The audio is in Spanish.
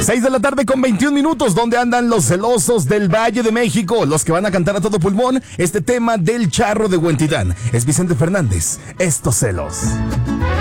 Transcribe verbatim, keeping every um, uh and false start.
seis de la tarde con veintiún minutos. ¿Dónde andan los celosos del Valle de México? Los que van a cantar a todo pulmón este tema del Charro de Huentitán. Es Vicente Fernández. Estos celos.